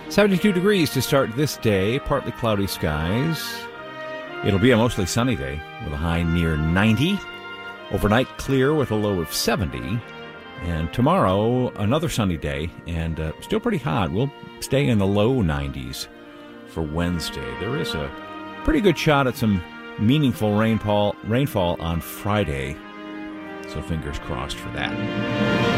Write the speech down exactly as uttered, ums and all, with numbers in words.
seventy-two degrees to start this day, partly cloudy skies. It'll be a mostly sunny day with a high near ninety. Overnight clear with a low of seventy. And tomorrow, another sunny day and uh, still pretty hot. We'll stay in the low nineties for Wednesday. There is a pretty good shot at some meaningful rainfall, rainfall on Friday. So fingers crossed for that.